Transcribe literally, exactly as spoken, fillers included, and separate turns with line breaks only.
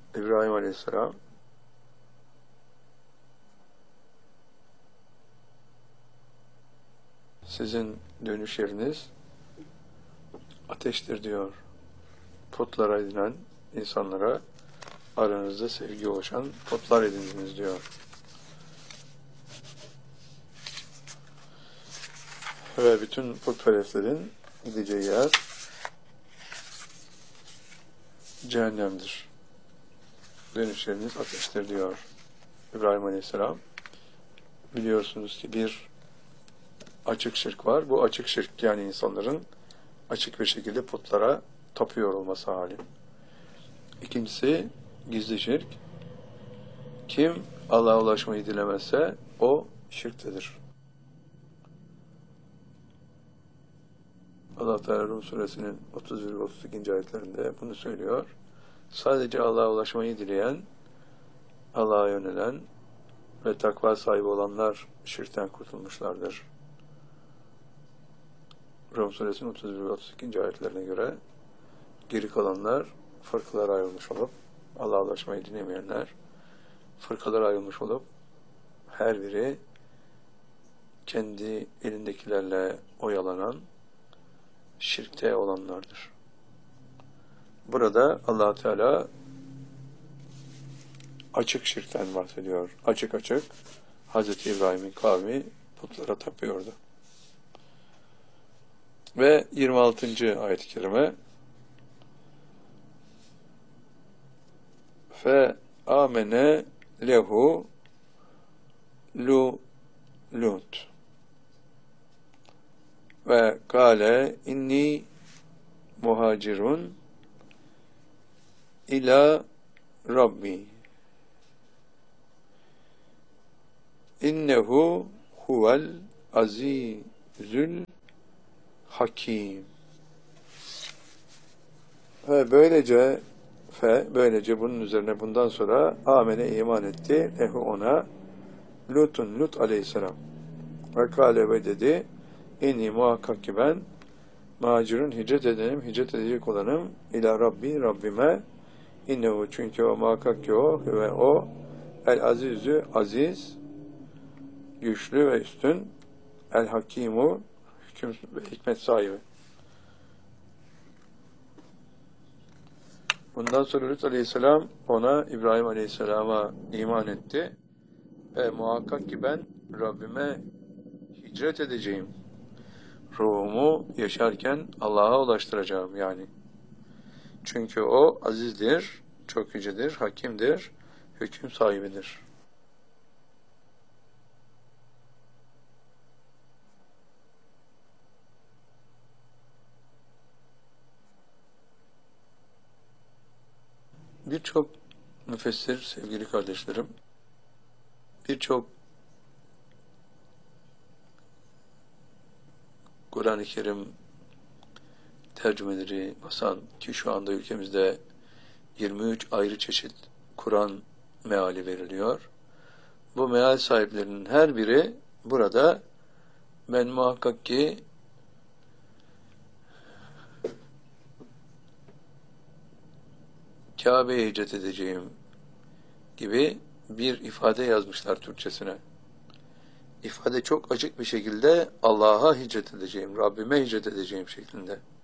İbrahim Aleyhisselam sizin dönüş yeriniz ateştir diyor. Putlara edinen insanlara aranızda sevgi oluşan putlar edindiniz diyor. Ve bütün putperestlerin gideceği yer cehennemdir. Dönüş yeriniz ateştir diyor İbrahim Aleyhisselam. Biliyorsunuz ki bir açık şirk var. Bu açık şirk yani insanların açık bir şekilde putlara tapıyor olması hali. İkincisi gizli şirk. Kim Allah'a ulaşmayı dilemezse o şirktedir. Allah Teala Rum suresinin otuz bir ve otuz iki. ayetlerinde bunu söylüyor. Sadece Allah'a ulaşmayı dileyen, Allah'a yönelen ve takva sahibi olanlar şirkten kurtulmuşlardır. Rum suresinin otuz bir ve otuz iki. ayetlerine göre geri kalanlar fırkalara ayrılmış olup, Allah'a ulaşmayı dilemeyenler fırkalara ayrılmış olup her biri kendi elindekilerle oyalanan şirkte olanlardır. Burada Allah Teala açık şirkten bahsediyor. Açık açık Hazreti İbrahim'in kavmi putlara tapıyordu. Ve yirmi altıncı ayet-i kerime fe amene lehu lu lut ve kâle inni muhacirun ila Rabbi innehu huvel azizül hakim. Ve böylece fe böylece bunun üzerine bundan sonra amene iman etti lehu ona Lut'un Lut aleyhisselam ve kâle ve dedi inni muhakkak ki ben macirun hicret edenim, hicret edecek olanım ila Rabbi, Rabbime innehu çünkü o muhakkak ki o ve o el azizü aziz güçlü ve üstün el hakimu hüküm ve hikmet sahibi. Bundan sonra Lut aleyhisselam ona İbrahim aleyhisselama iman etti ve muhakkak ki ben Rabbime hicret edeceğim. Ruhumu yaşarken Allah'a ulaştıracağım yani. Çünkü o azizdir, çok yücedir, hakimdir, hüküm sahibidir. Birçok müfessir, sevgili kardeşlerim, birçok Kur'an-ı Kerim tercümeleri basan ki şu anda ülkemizde yirmi üç ayrı çeşit Kur'an meali veriliyor. Bu meal sahiplerinin her biri burada ben muhakkak ki Kabe'ye hicret edeceğim gibi bir ifade yazmışlar Türkçesine. İfade çok açık bir şekilde Allah'a hicret edeceğim, Rabbime hicret edeceğim şeklinde.